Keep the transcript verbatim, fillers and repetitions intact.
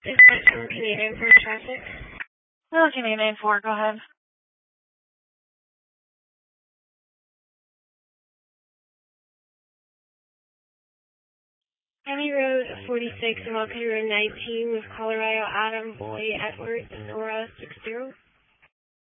This is from Canadian for traffic. No, Canadian four, go ahead. County Road forty-six and County Road nineteen with Colorado Adam Boy Edward Nora six zero.